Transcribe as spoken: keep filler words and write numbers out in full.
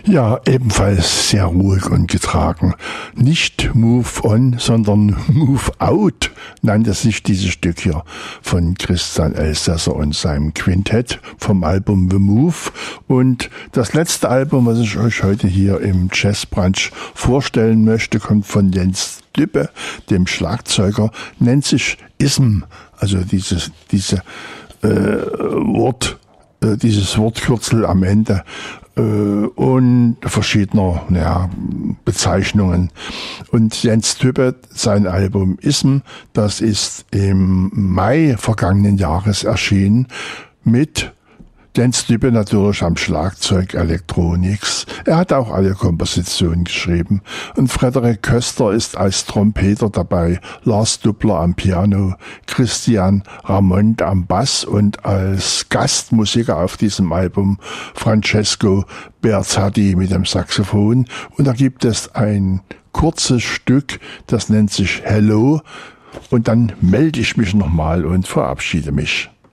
Ja, ebenfalls sehr ruhig und getragen. Nicht Move On, sondern Move Out nannte sich dieses Stück hier von Christian Elsässer und seinem Quintett vom Album The Move. Und das letzte Album, was ich euch heute hier im Jazzbrunch vorstellen möchte, kommt von Jens Dübbe, dem Schlagzeuger, nennt sich Ism, also dieses, diese äh, Wort, äh, dieses Wortkürzel am Ende und verschiedener ja, Bezeichnungen. Und Jens Dübbe, sein Album Ism, das ist im Mai vergangenen Jahres erschienen mit Jens Dübbe natürlich am Schlagzeug, Electronics. Er hat auch alle Kompositionen geschrieben. Und Frederik Köster ist als Trompeter dabei, Lars Dubler am Piano, Christian Ramond am Bass und als Gastmusiker auf diesem Album Francesco Berzatti mit dem Saxophon. Und da gibt es ein kurzes Stück, das nennt sich Hello. Und dann melde ich mich nochmal und verabschiede mich.